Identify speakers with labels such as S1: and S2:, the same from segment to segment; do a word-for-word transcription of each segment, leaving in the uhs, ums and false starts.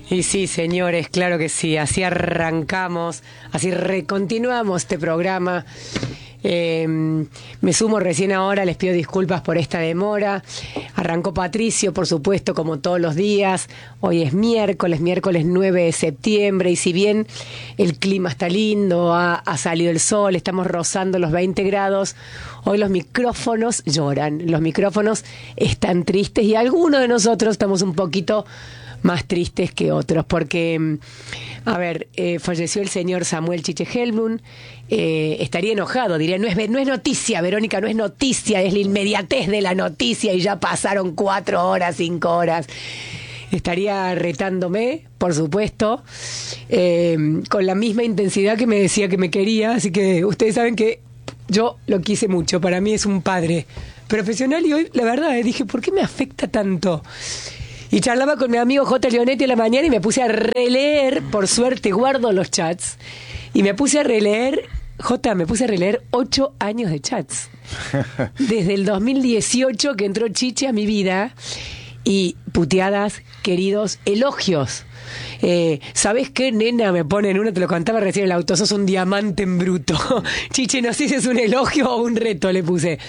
S1: Y sí, señores, claro que sí, así arrancamos, así recontinuamos este programa. Eh, me sumo recién ahora, les pido disculpas por esta demora. Arrancó Patricio, por supuesto, como todos los días. Hoy es miércoles, miércoles nueve de septiembre, y si bien el clima está lindo, ha, ha salido el sol, estamos rozando los veinte grados, hoy los micrófonos lloran, los micrófonos están tristes y algunos de nosotros estamos un poquito más tristes que otros, porque, a ver, eh, falleció el señor Samuel Chiche Helblum. Eh, estaría enojado, diría, no es, no es noticia, Verónica, no es noticia, es la inmediatez de la noticia y ya pasaron cuatro horas, cinco horas. Estaría retándome, por supuesto, eh, con la misma intensidad que me decía que me quería, así que ustedes saben que yo lo quise mucho, para mí es un padre profesional y hoy, la verdad, eh, dije, ¿por qué me afecta tanto? Y charlaba con mi amigo J. Leonetti en la mañana y me puse a releer, por suerte guardo los chats, y me puse a releer, J, me puse a releer ocho años de chats. Desde el dos mil dieciocho que entró Chiche a mi vida, y puteadas, queridos, elogios. Eh, ¿Sabes qué, nena? Me pone en uno, te lo contaba recién en el auto, sos un diamante en bruto. Chiche, no sé si es un elogio o un reto, le puse.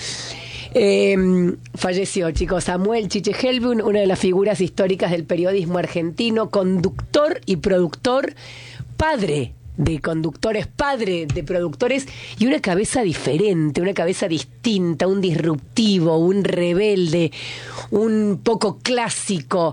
S1: Eh, falleció, chicos, Samuel Chiche Helblum, una de las figuras históricas del periodismo argentino, conductor y productor, padre de conductores, padre de productores, y una cabeza diferente, una cabeza distinta, un disruptivo, un rebelde, un poco clásico,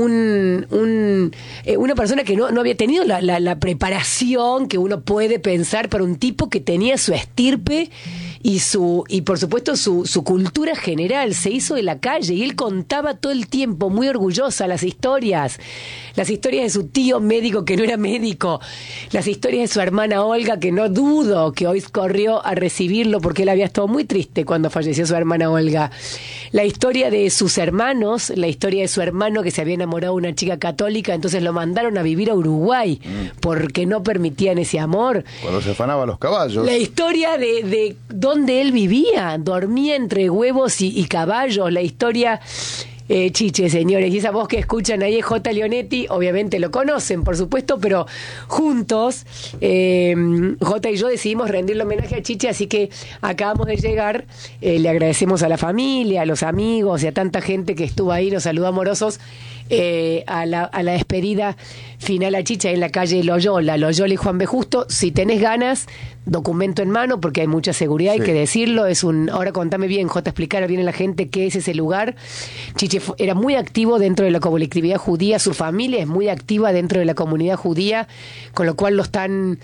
S1: un, un eh, una persona que no, no había tenido la, la, la preparación que uno puede pensar para un tipo que tenía su estirpe y su y por supuesto su, su cultura general, se hizo de la calle, y él contaba todo el tiempo, muy orgullosa, las historias, las historias de su tío médico que no era médico, las historias de su hermana Olga, que no dudo que hoy corrió a recibirlo porque él había estado muy triste cuando falleció su hermana Olga, la historia de sus hermanos, la historia de su hermano que se había enamorado de una chica católica, entonces lo mandaron a vivir a Uruguay mm. porque no permitían ese amor.
S2: Cuando se afanaba los caballos.
S1: La historia de, de dónde él vivía, dormía entre huevos y, y caballos, la historia... Eh, Chiche, señores, y esa voz que escuchan ahí es J. Leonetti, obviamente lo conocen, por supuesto, pero juntos, eh, J y yo decidimos rendirle homenaje a Chiche, así que acabamos de llegar, eh, le agradecemos a la familia, a los amigos y a tanta gente que estuvo ahí, nos saludó amorosos, eh, a, la, a la despedida final a Chiche en la calle Loyola, Loyola y Juan B. Justo. Si tenés ganas, documento en mano, porque hay mucha seguridad, sí. Hay que decirlo, es un, ahora contame bien, J, explicar bien a la gente qué es ese lugar. Chiche era muy activo dentro de la colectividad judía, su familia es muy activa dentro de la comunidad judía, con lo cual lo están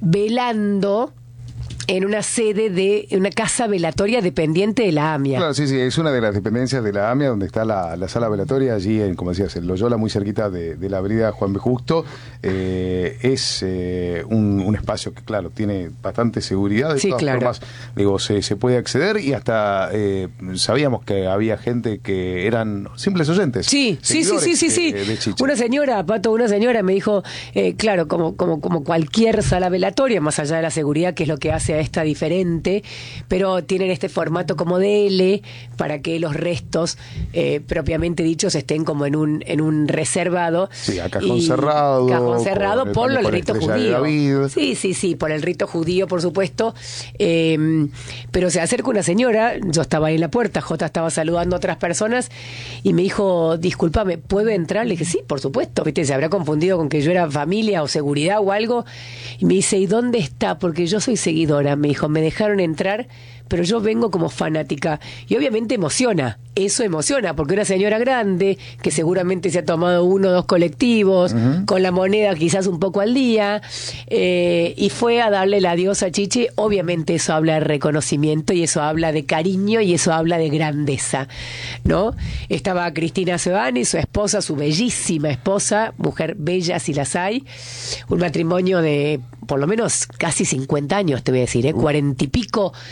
S1: velando en una sede de una casa velatoria dependiente de la AMIA.
S2: Claro, sí, sí, es una de las dependencias de la AMIA, donde está la, la sala velatoria, allí en, como decías, en Loyola, muy cerquita de, de la avenida Juan B. Justo. Eh, es eh, un, un espacio que, claro, tiene bastante seguridad. De
S1: sí,
S2: todas
S1: claro.
S2: formas, digo, se, se puede acceder, y hasta eh, sabíamos que había gente que eran simples oyentes.
S1: Sí, sí, sí, sí, sí, sí.
S2: De, de
S1: una señora, Pato, una señora me dijo, eh, claro, como, como, como cualquier sala velatoria, más allá de la seguridad, que es lo que hace a esta diferente, pero tienen este formato como de L para que los restos eh, propiamente dichos estén como en un en un reservado.
S2: Sí, a cajón cerrado.
S1: Cajón cerrado por, por el rito judío.
S2: Sí,
S1: sí, sí, por el rito judío, por supuesto. Eh, pero se acerca una señora, yo estaba ahí en la puerta, J estaba saludando a otras personas y me dijo, discúlpame, ¿puedo entrar? Le dije, sí, por supuesto. ¿Viste? Se habrá confundido con que yo era familia o seguridad o algo. Y me dice, ¿y dónde está? Porque yo soy seguidora. Me dijo, me dejaron entrar, pero yo vengo como fanática. Y obviamente emociona, eso emociona, porque una señora grande, que seguramente se ha tomado uno o dos colectivos, uh-huh. con la moneda quizás un poco al día, eh, y fue a darle la adiós a Chiche, obviamente eso habla de reconocimiento, y eso habla de cariño, y eso habla de grandeza, ¿no? Estaba Cristina Sebani, su esposa, su bellísima esposa, mujer bella si las hay, un matrimonio de por lo menos casi cincuenta años, te voy a decir, ¿eh? cuarenta y pico largo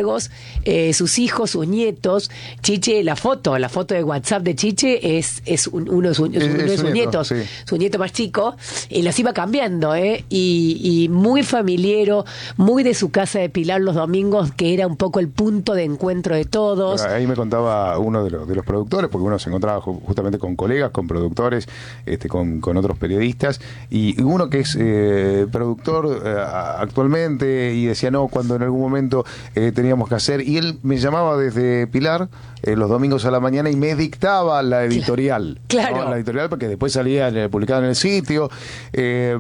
S1: largos, eh, sus hijos, sus nietos. Chiche, la foto, la foto de WhatsApp de Chiche es, es un, uno de sus, uno de sus nietos, sí. Su nieto más chico, y las iba cambiando, ¿eh? Y, y muy familiero, muy de su casa de Pilar los domingos, que era un poco el punto de encuentro de todos.
S2: Bueno, ahí me contaba uno de los, de los productores, porque uno se encontraba justamente con colegas, con productores, este, con, con otros periodistas, y uno que es eh, productor eh, actualmente, y decía, no, cuando en algún momento eh, teníamos que hacer, y él me llamaba desde Pilar eh, los domingos a la mañana y me dictaba la editorial.
S1: Claro.
S2: ¿No? La editorial, porque después salía eh, publicada en el sitio. Eh,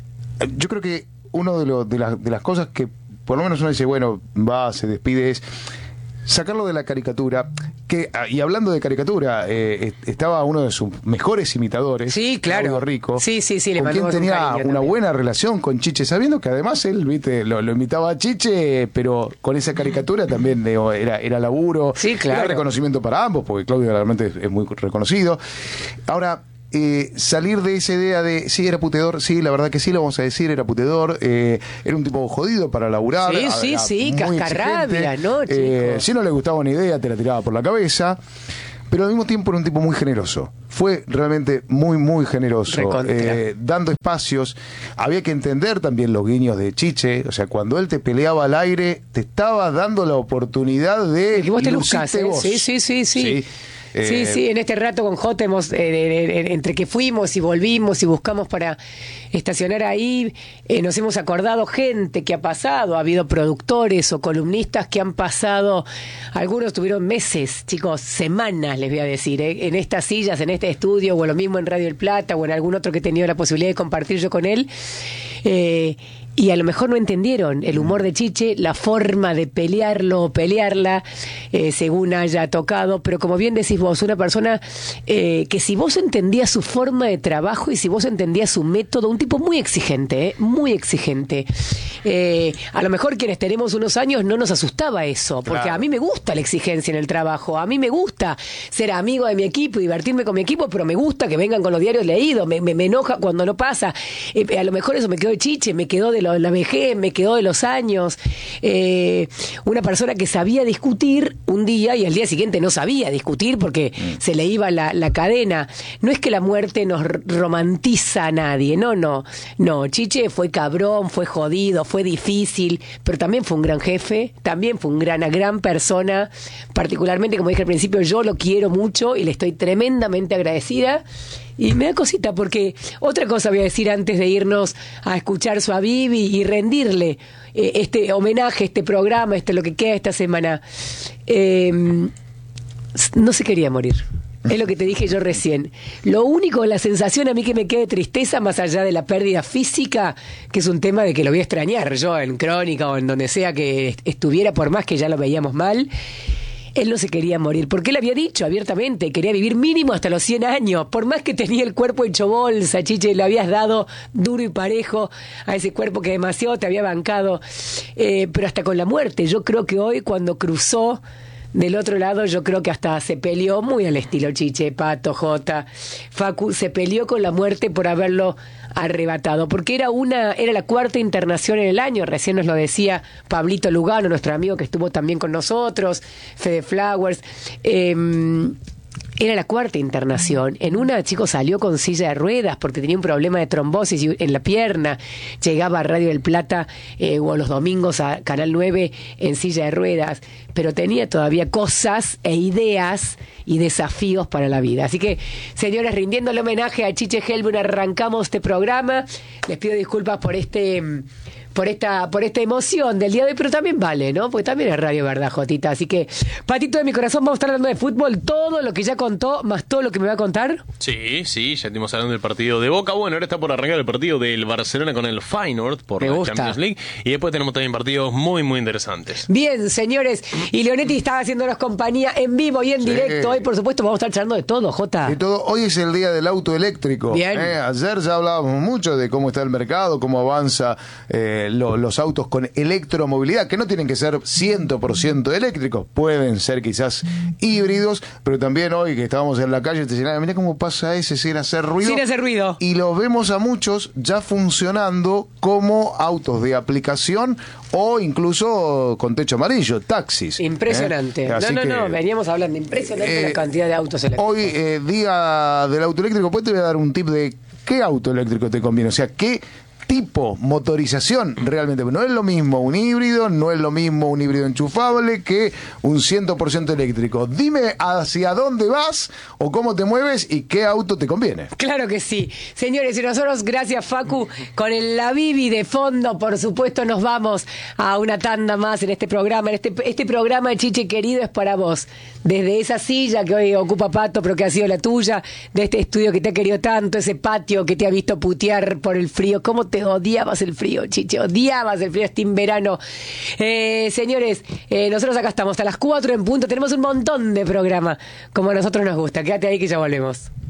S2: yo creo que uno de, lo, de, la, de las cosas que por lo menos uno dice, bueno, va, se despide, es sacarlo de la caricatura, que, y hablando de caricatura, eh, estaba uno de sus mejores imitadores,
S1: sí, claro,
S2: Claudio Rico,
S1: sí, sí, sí, le
S2: con quien tenía
S1: un
S2: una
S1: también.
S2: buena relación con Chiche, sabiendo que además él, viste, lo, lo imitaba a Chiche, pero con esa caricatura también eh, era, era laburo,
S1: sí, claro.
S2: Era reconocimiento para ambos, porque Claudio realmente es, es muy reconocido. Ahora, Eh, salir de esa idea de, sí, era puteador, sí, la verdad que sí, lo vamos a decir, era puteador, eh, era un tipo jodido para laburar.
S1: Sí,
S2: a,
S1: sí,
S2: a,
S1: sí, cascarrabia, ¿no, chico?
S2: Eh, si no le gustaba una idea, te la tiraba por la cabeza, pero al mismo tiempo era un tipo muy generoso. Fue realmente muy, muy generoso, eh, dando espacios. Había que entender también los guiños de Chiche, o sea, cuando él te peleaba al aire, te estaba dando la oportunidad de...
S1: Y que vos te luzcas, ¿eh? Sí, sí, sí, sí. ¿Sí? Eh, sí, sí, en este rato con Jota hemos, eh, eh, eh, entre que fuimos y volvimos y buscamos para estacionar ahí, eh, nos hemos acordado gente que ha pasado, ha habido productores o columnistas que han pasado, algunos tuvieron meses, chicos, semanas les voy a decir, eh, en estas sillas, en este estudio, o lo mismo en Radio El Plata, o en algún otro que he tenido la posibilidad de compartir yo con él, eh, y a lo mejor no entendieron el humor de Chiche, la forma de pelearlo o pelearla, eh, según haya tocado, pero como bien decís vos, una persona eh, que si vos entendías su forma de trabajo y si vos entendías su método, un tipo muy exigente, eh, muy exigente. Eh, a lo mejor quienes tenemos unos años no nos asustaba eso, porque claro. A mí me gusta la exigencia en el trabajo, a mí me gusta ser amigo de mi equipo, divertirme con mi equipo, pero me gusta que vengan con los diarios leídos, me, me, me enoja cuando no pasa. Eh, a lo mejor eso me quedó de Chiche, me quedó de lo, la vejez, me quedó de los años. Eh, una persona que sabía discutir un día y al día siguiente no sabía discutir porque mm. se le iba la, la cadena. No es que la muerte nos romantiza a nadie, no, no. No, Chiche fue cabrón, fue jodido, fue difícil, pero también fue un gran jefe, también fue un gran, una gran persona. Particularmente, como dije al principio, yo lo quiero mucho y le estoy tremendamente agradecida. Y me da cosita porque otra cosa voy a decir antes de irnos a escuchar su Avivi y rendirle eh, este homenaje, este programa, este lo que queda esta semana. Eh, no se quería morir. Es lo que te dije yo recién. Lo único, la sensación a mí que me queda de tristeza, más allá de la pérdida física, que es un tema de que lo voy a extrañar yo en Crónica o en donde sea que estuviera, por más que ya lo veíamos mal. Él no se quería morir, porque él había dicho abiertamente, quería vivir mínimo hasta los cien años, por más que tenía el cuerpo hecho bolsa, Chiche, lo habías dado duro y parejo a ese cuerpo que demasiado te había bancado, eh, pero hasta con la muerte, yo creo que hoy cuando cruzó del otro lado, yo creo que hasta se peleó muy al estilo Chiche, Pato, Jota, Facu, se peleó con la muerte por haberlo arrebatado, porque era una, era la cuarta internación en el año, recién nos lo decía Pablito Lugano, nuestro amigo que estuvo también con nosotros, Fede Flowers, eh, era la cuarta internación. En una, chicos, salió con silla de ruedas porque tenía un problema de trombosis en la pierna. Llegaba a Radio del Plata eh, o los domingos a Canal nueve en silla de ruedas. Pero tenía todavía cosas e ideas y desafíos para la vida. Así que, señores, rindiéndole homenaje a Chiche Helbun, arrancamos este programa. Les pido disculpas por este... por esta por esta emoción del día de hoy, pero también vale, ¿no? Porque también es radio, ¿verdad, Jotita? Así que, patito de mi corazón, vamos a estar hablando de fútbol, todo lo que ya contó, más todo lo que me va a contar.
S3: Sí, sí, ya estuvimos hablando del partido de Boca. Bueno, ahora está por arrancar el partido del Barcelona con el Feyenoord por
S1: me
S3: la
S1: gusta.
S3: Champions League. Y después tenemos también partidos muy, muy interesantes.
S1: Bien, señores, y Leonetti estaba haciéndonos compañía en vivo y en sí. directo. Hoy, por supuesto, vamos a estar charlando de todo, Jota.
S2: De todo. Hoy es el día del auto eléctrico.
S1: Bien.
S2: Eh, ayer ya hablábamos mucho de cómo está el mercado, cómo avanza eh, eh, lo, los autos con electromovilidad, que no tienen que ser cien por ciento eléctricos, pueden ser quizás híbridos, pero también hoy que estábamos en la calle te decían, mira cómo pasa ese sin hacer ruido.
S1: Sin hacer ruido.
S2: Y los vemos a muchos ya funcionando como autos de aplicación o incluso con techo amarillo, taxis.
S1: Impresionante.
S2: ¿eh?
S1: No,
S2: Así
S1: no,
S2: que,
S1: no, veníamos hablando, impresionante
S2: eh,
S1: la cantidad de autos eléctricos.
S2: Hoy, eh, día del auto eléctrico, pues te voy a dar un tip de qué auto eléctrico te conviene, o sea, qué tipo, motorización realmente. No es lo mismo un híbrido, no es lo mismo un híbrido enchufable que un cien por ciento eléctrico. Dime hacia dónde vas o cómo te mueves y qué auto te conviene.
S1: Claro que sí. Señores, y nosotros, gracias Facu, con el La Bibi de fondo, por supuesto, nos vamos a una tanda más en este programa. En este, este programa, Chiche querido, es para vos. Desde esa silla que hoy ocupa Pato, pero que ha sido la tuya, de este estudio que te ha querido tanto, ese patio que te ha visto putear por el frío. ¿Cómo te odiabas el frío, Chiche? Odiabas el frío este verano. Eh, señores, eh, nosotros acá estamos hasta las cuatro en punto. Tenemos un montón de programa, como a nosotros nos gusta. Quédate ahí que ya volvemos.